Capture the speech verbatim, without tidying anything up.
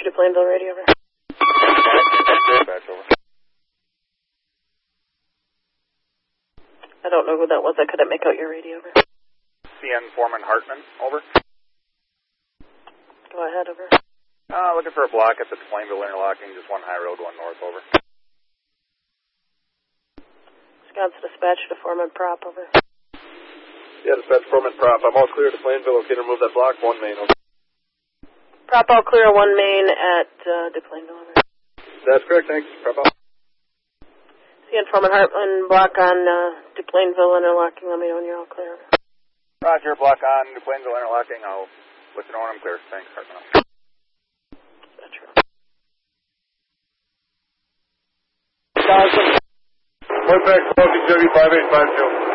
Dispatcher to Plainville, radio over. Dispatch over. I don't know who that was. I couldn't make out your radio over. C N Foreman Hartman, over. Go ahead, over. Uh, looking for a block at the Plainville interlocking, just one high road going north, over. Wisconsin Dispatcher to Foreman Prop, over. Yeah, Dispatch Foreman Prop. I'm all clear to Plainville. Okay to remove that block, one main, over. Prop all clear, one main at uh, De Plainville, over. That's correct, thanks. Prop out. C N Foreman Hartman, block on uh, De Plainville interlocking. Let me know when you're all clear. Roger, block on De Plainville interlocking. I'll let you know when I'm clear. Thanks, Hartman. That's true. Contact, five eight five two.